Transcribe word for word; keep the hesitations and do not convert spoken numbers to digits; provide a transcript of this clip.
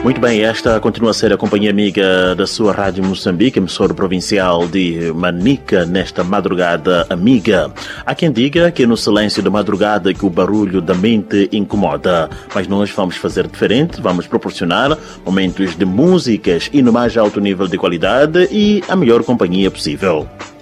Muito bem, esta continua a ser a companhia amiga da sua Rádio Moçambique, emissora provincial de Manica, nesta madrugada amiga. Há quem diga que é no silêncio da madrugada que o barulho da mente incomoda, mas nós vamos fazer diferente, vamos proporcionar momentos de músicas e no mais alto nível de qualidade e a melhor companhia possível.